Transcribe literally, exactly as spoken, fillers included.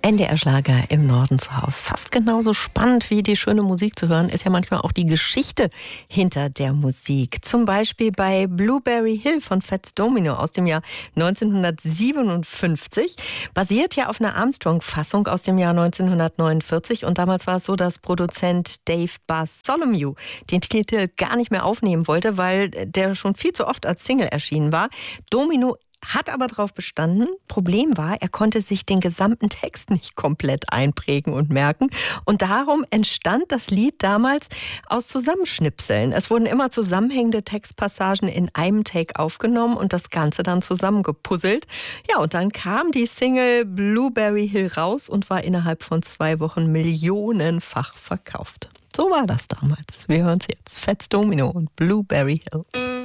N D R-Schlager im Norden zu Hause. Fast genauso spannend wie die schöne Musik zu hören, ist ja manchmal auch die Geschichte hinter der Musik. Zum Beispiel bei Blueberry Hill von Fats Domino aus dem Jahr neunzehnhundertsiebenundfünfzig. Basiert ja auf einer Armstrong-Fassung aus dem Jahr neunzehnhundertneunundvierzig. Und damals war es so, dass Produzent Dave Bartholomew den Titel gar nicht mehr aufnehmen wollte, weil der schon viel zu oft als Single erschienen war. Domino hat aber darauf bestanden. Problem war, er konnte sich den gesamten Text nicht komplett einprägen und merken. Und darum entstand das Lied damals aus Zusammenschnipseln. Es wurden immer zusammenhängende Textpassagen in einem Take aufgenommen und das Ganze dann zusammengepuzzelt. Ja, und dann kam die Single Blueberry Hill raus und war innerhalb von zwei Wochen millionenfach verkauft. So war das damals. Wir hören es jetzt. Fats Domino und Blueberry Hill.